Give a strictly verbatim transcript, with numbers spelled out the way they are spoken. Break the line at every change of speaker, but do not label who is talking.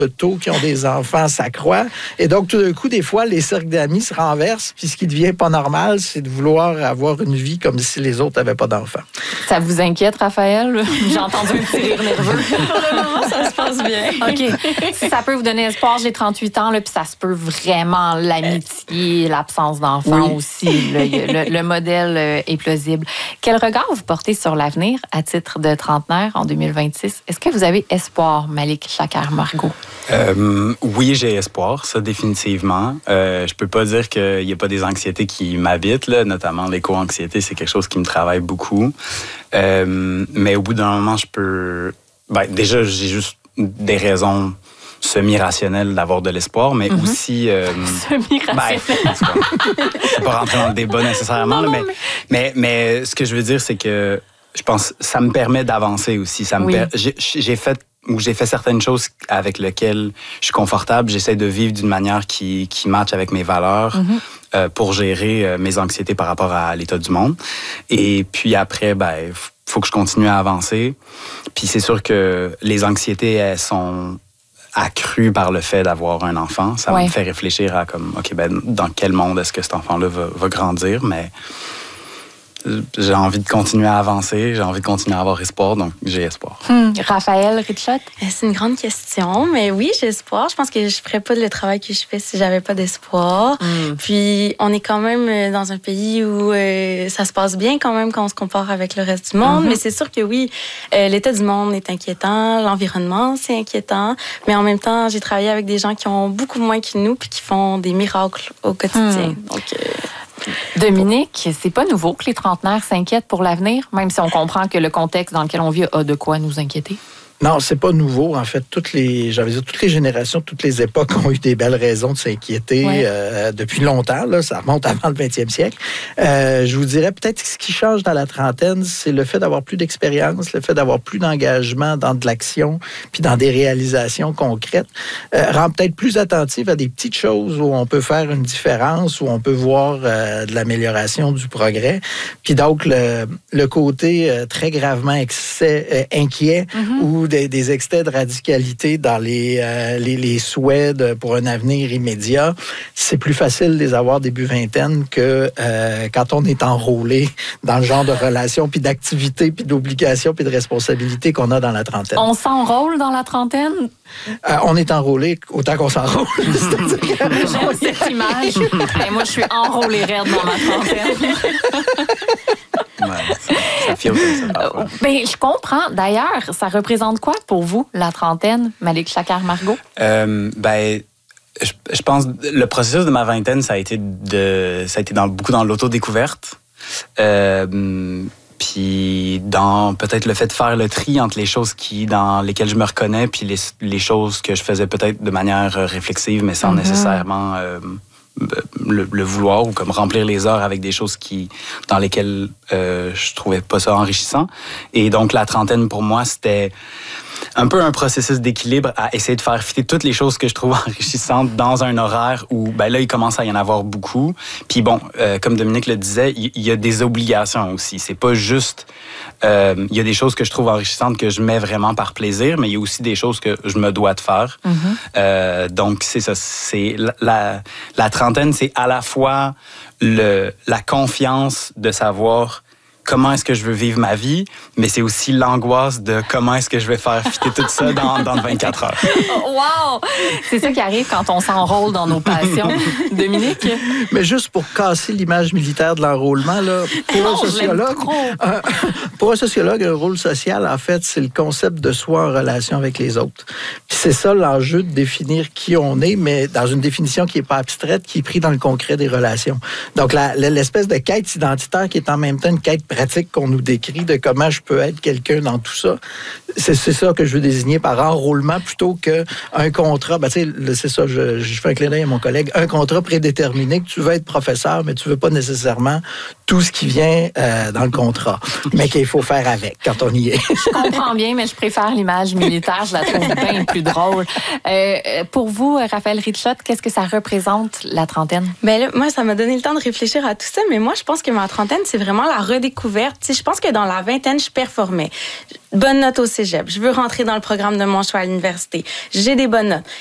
tôt qui ont des enfants s'accroît. Et donc, tout d'un coup, des fois, les cercles d'amis se renversent. Puis ce qui devient pas normal, c'est de vouloir avoir une vie comme si les autres n'avaient pas d'enfants.
Ça vous inquiète, Raphaël? J'ai entendu un petit rire nerveux.
Pour le moment, ça se passe bien.
OK. Si ça peut vous donner espoir, j'ai trente-huit ans, là, puis ça se peut vraiment l'amitié, l'absence d'enfants oui. aussi. Le, le, le modèle est plausible. Quel regard vous portez sur l'avenir à titre de trentenaire en deux mille vingt-six? Est-ce que vous avez espoir, Malik Chacar-Margot?
Euh, oui, j'ai espoir, ça, définitivement. Euh, je peux pas dire qu'il n'y a pas des anxiétés qui m'habitent, là, notamment l'éco-anxiété, c'est quelque chose qui me travaille beaucoup. Euh, mais au bout d'un moment, je peux... Ben, déjà, j'ai juste des raisons semi-rationnelles d'avoir de l'espoir, mais mm-hmm. aussi... Euh,
semi-rationnelles. Ben,
je ne pas rentrer dans le débat nécessairement, non, non, là, mais, mais... Mais, mais ce que je veux dire, c'est que je pense que ça me permet d'avancer aussi. Ça me oui. per... j'ai, j'ai fait où j'ai fait certaines choses avec lesquelles je suis confortable. J'essaie de vivre d'une manière qui, qui matche avec mes valeurs mm-hmm. euh, pour gérer euh, mes anxiétés par rapport à l'état du monde. Et puis après, ben, faut que je continue à avancer. Puis c'est sûr que les anxiétés, elles sont accrues par le fait d'avoir un enfant. Ça ouais. me fait réfléchir à comme, OK, ben, dans quel monde est-ce que cet enfant-là va, va grandir? Mais j'ai envie de continuer à avancer, j'ai envie de continuer à avoir espoir, donc j'ai espoir.
Hum, Raphaël, Richot?
C'est une grande question, mais oui, j'ai espoir. Je pense que je ne ferais pas le travail que je fais si je n'avais pas d'espoir. Hum. Puis, on est quand même dans un pays où euh, ça se passe bien quand même quand on se compare avec le reste du monde, mm-hmm. mais c'est sûr que oui, euh, l'état du monde est inquiétant, l'environnement, c'est inquiétant, mais en même temps, j'ai travaillé avec des gens qui ont beaucoup moins que nous puis qui font des miracles au quotidien. Hum. Donc... Euh,
Dominique, c'est pas nouveau que les trentenaires s'inquiètent pour l'avenir, même si on comprend que le contexte dans lequel on vit a de quoi nous inquiéter?
Non, c'est pas nouveau. En fait, toutes les, j'avais dit, toutes les générations, toutes les époques ont eu des belles raisons de s'inquiéter ouais. euh, depuis longtemps. Là, ça remonte avant le vingtième siècle. Euh, je vous dirais peut-être que ce qui change dans la trentaine, c'est le fait d'avoir plus d'expérience, le fait d'avoir plus d'engagement dans de l'action, puis dans des réalisations concrètes, euh, rend peut-être plus attentif à des petites choses où on peut faire une différence, où on peut voir euh, de l'amélioration, du progrès. Puis donc le, le côté euh, très gravement excès, euh, inquiet mm-hmm. ou Des, des excès de radicalité dans les, euh, les, les souhaits de, pour un avenir immédiat, c'est plus facile de les avoir début vingtaine que euh, quand on est enrôlé dans le genre de relations, puis d'activités, puis d'obligations, puis de responsabilités qu'on a dans la trentaine.
On s'enrôle dans la trentaine?
Euh, on est enrôlé autant qu'on s'enrôle.
J'aime cette image. Et moi, je suis enrôlée raide dans ma trentaine.
Ouais, ça, ça file comme ça.
Euh, ben, je comprends. D'ailleurs, ça représente quoi pour vous, la trentaine, Malik Chacar-Margot?
Euh, ben, je, je pense le processus de ma vingtaine, ça a été, de, ça a été dans, beaucoup dans l'autodécouverte. Euh, puis dans peut-être le fait de faire le tri entre les choses qui, dans lesquelles je me reconnais puis les, les choses que je faisais peut-être de manière réflexive, mais sans mm-hmm. nécessairement... Euh, Le, le vouloir ou comme remplir les heures avec des choses qui dans lesquelles euh, je trouvais pas ça enrichissant. Et donc la trentaine pour moi c'était un peu un processus d'équilibre à essayer de faire fitter toutes les choses que je trouve enrichissantes dans un horaire où ben là il commence à y en avoir beaucoup. Puis bon, euh, comme Dominique le disait, il y, y a des obligations aussi. C'est pas juste euh, il y a des choses que je trouve enrichissantes que je mets vraiment par plaisir, mais il y a aussi des choses que je me dois de faire. Mm-hmm. Euh, donc c'est ça, c'est la, la, la trentaine, c'est à la fois le, la confiance de savoir comment est-ce que je veux vivre ma vie, mais c'est aussi l'angoisse de comment est-ce que je vais faire fitter tout ça dans, dans vingt-quatre heures.
Wow! C'est ça qui arrive quand on s'enrôle dans nos passions. Dominique?
Mais juste pour casser l'image militaire de l'enrôlement, là, pour, non, un sociologue, euh, pour un sociologue, un rôle social, en fait, c'est le concept de soi en relation avec les autres. Puis c'est ça l'enjeu de définir qui on est, mais dans une définition qui n'est pas abstraite, qui est prise dans le concret des relations. Donc, la, l'espèce de quête identitaire qui est en même temps une quête pratique qu'on nous décrit de comment je peux être quelqu'un dans tout ça. C'est, c'est ça que je veux désigner par enrôlement plutôt qu'un contrat. Ben, tu sais, c'est ça, je, je fais un clin d'œil à mon collègue. Un contrat prédéterminé que tu veux être professeur, mais tu veux pas nécessairement tout ce qui vient euh, dans le contrat, mais qu'il faut faire avec quand on y est.
Je comprends bien, mais je préfère l'image militaire. Je la trouve bien plus drôle. Euh, pour vous, Raphaël Richot, qu'est-ce que ça représente, la trentaine?
Ben là, moi, ça m'a donné le temps de réfléchir à tout ça, mais moi, je pense que ma trentaine, c'est vraiment la redécouverte. Tu sais, je pense que dans la vingtaine, je performais. Bonne note au cégep. Je veux rentrer dans le programme de mon choix à l'université. J'ai des bonnes notes.